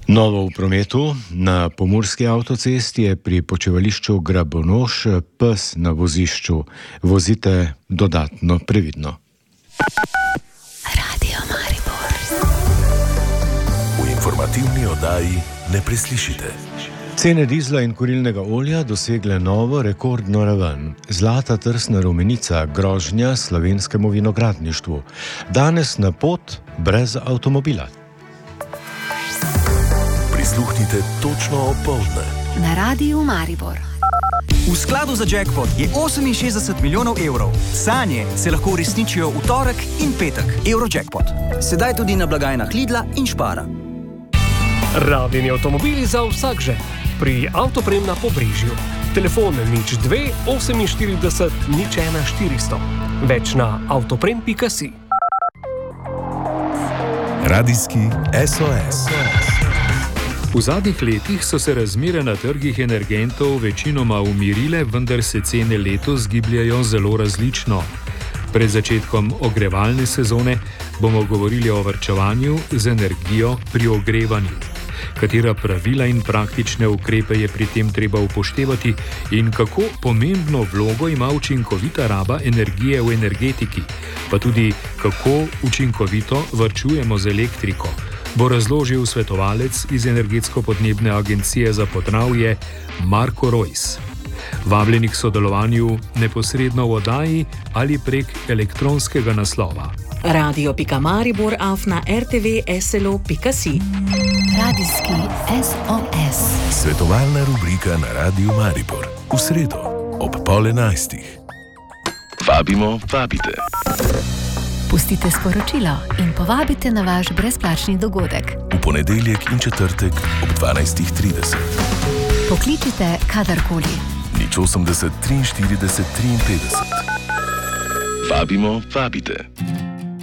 Novo v prometu. Na pomurski avtocesti je pri počivališču Grabonoš pes na vozišču. Vozite dodatno previdno. Radio Maribor. V informativni oddaji ne preslišite. Cene dizla in kurilnega olja dosegle novo rekordno raven. Zlata trsna rumenica grožnja slovenskemu vinogradništvu. Danes na pot brez avtomobila. Prisluhnite točno opoldne. Na Radiu Maribor. V skladu za jackpot je 68 milijonov evrov. Sanje se lahko uresničijo v torek in petek. Eurojackpot. Sedaj tudi na blagajnah Lidla in Špara. Rabljeni avtomobili za vsak že. Pri Avtoprem na Pobrežju. Telefon 02 48 01 400. Več na avtoprem.si. Radijski SOS. V zadnjih letih so se razmere na trgih energentov večinoma umirile, vendar se cene letos gibljajo zelo različno. Pred začetkom ogrevalne sezone bomo govorili o varčevanju z energijo pri ogrevanju. Katera pravila in praktične ukrepe je pri tem treba upoštevati in kako pomembno vlogo ima učinkovita raba energije v energetiki, pa tudi kako učinkovito varčujemo z elektriko, bo razložil svetovalec iz Energetsko-podnebne agencije za Podravje Marko Rojs. Vabljeni k sodelovanju neposredno v oddaji ali prek elektronskega naslova. radio.maribor@rtv.slo.si. Radijski SOS. Svetovalna rubrika na Radiu Maribor. V sredo ob 10:30. Vabimo, vabite. Pustite sporočilo in povabite na vaš brezplačni dogodek. V ponedeljek in četrtek ob 12:30. Pokličite kadarkoli. 080 43 53. Vabimo, vabite.